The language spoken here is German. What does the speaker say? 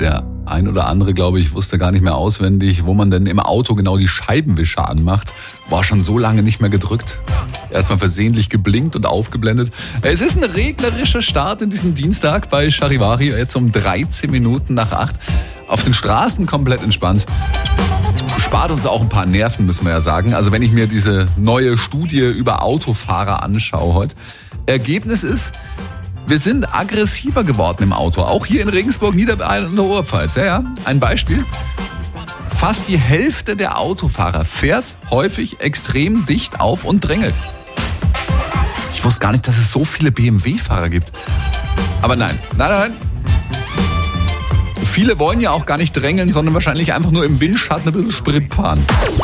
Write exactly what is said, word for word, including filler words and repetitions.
Der ein oder andere, glaube ich, wusste gar nicht mehr auswendig, wo man denn im Auto genau die Scheibenwischer anmacht. War schon so lange nicht mehr gedrückt. Erstmal versehentlich geblinkt und aufgeblendet. Es ist ein regnerischer Start in diesen Dienstag bei Charivari. Jetzt um dreizehn Minuten nach acht. Auf den Straßen komplett entspannt. Spart uns auch ein paar Nerven, müssen wir ja sagen. Also wenn ich mir diese neue Studie über Autofahrer anschaue heute. Ergebnis ist, wir sind aggressiver geworden im Auto. Auch hier in Regensburg, Niederbayern und der Oberpfalz. Ja, ja. Ein Beispiel. Fast die Hälfte der Autofahrer fährt häufig extrem dicht auf und drängelt. Ich wusste gar nicht, dass es so viele B M W-Fahrer gibt. Aber nein, nein, nein. Viele wollen ja auch gar nicht drängeln, sondern wahrscheinlich einfach nur im Windschatten ein bisschen Sprit fahren.